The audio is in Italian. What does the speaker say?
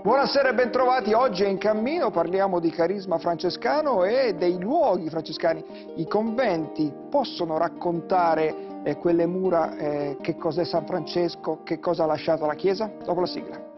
Buonasera e bentrovati, oggi è in cammino, parliamo di carisma francescano e dei luoghi francescani. I conventi possono raccontare quelle mura, che cos'è San Francesco, che cosa ha lasciato la Chiesa? Dopo la sigla.